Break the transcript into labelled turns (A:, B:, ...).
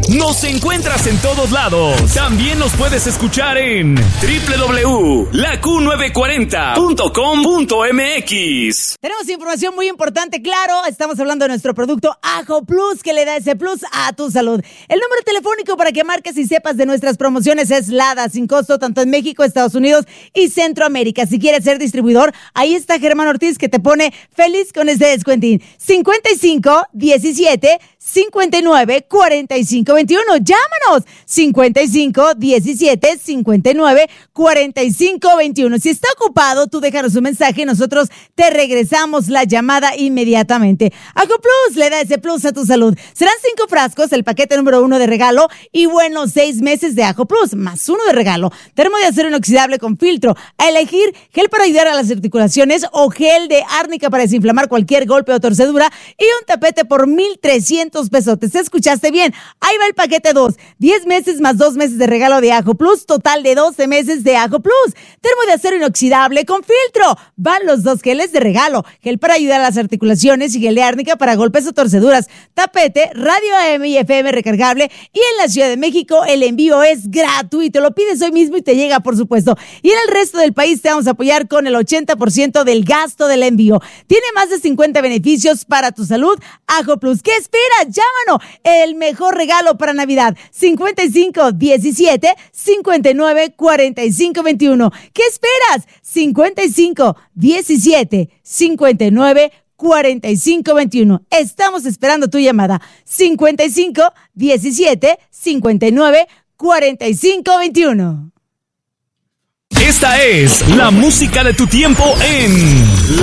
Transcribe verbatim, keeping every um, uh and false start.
A: Nos encuentras en todos lados. También nos puedes escuchar en doble u doble u doble u punto la Q novecientos cuarenta punto com punto m x.
B: Tenemos información muy importante, claro. Estamos hablando de nuestro producto Ajo Plus, que le da ese plus a tu salud. El número telefónico para que marques y sepas de nuestras promociones es LADA, sin costo, tanto en México, Estados Unidos y Centroamérica. Si quieres ser distribuidor, ahí está Germán Ortiz, que te pone feliz con este descuentín. cincuenta y cinco diecisiete cincuenta y nueve cuarenta y cinco veintiuno. Llámanos. cincuenta y cinco diecisiete cincuenta y nueve cuarenta y cinco veintiuno. Si está ocupado, tú déjanos un mensaje y nosotros te regresamos la llamada inmediatamente. Ajo Plus le da ese plus a tu salud. Serán cinco frascos, el paquete número uno de regalo y bueno, seis meses de Ajo Plus, más uno de regalo. Termo de acero inoxidable con filtro. A elegir gel para ayudar a las articulaciones o gel de árnica para desinflamar cualquier golpe o torcedura y un tapete por mil trescientos pesos. ¿Te escuchaste bien? Ahí va el paquete dos. diez meses más dos meses de regalo de Ajo Plus, total de doce meses de Ajo Plus. Termo de acero inoxidable con filtro. Van los dos geles de regalo. Gel para ayudar a las articulaciones y gel de árnica para golpes o torceduras. Tapete, radio A M y F M recargable. Y en la Ciudad de México el envío es gratuito. Lo pides hoy mismo y te llega, por supuesto. Y en el resto del país te vamos a apoyar con el ochenta por ciento del gasto del envío. Tiene más de cincuenta beneficios para tu salud. Ajo Plus. ¿Qué esperas? Llámanos. El mejor regalo para Navidad. cincuenta y cinco diecisiete cincuenta y nueve cuarenta y cinco veintiuno. ¿Qué esperas? cincuenta y cinco diecisiete cincuenta y nueve cuarenta y cinco veintiuno. Estamos esperando tu llamada. cincuenta y cinco diecisiete cincuenta y nueve cuarenta y cinco veintiuno.
A: Esta es la música de tu tiempo en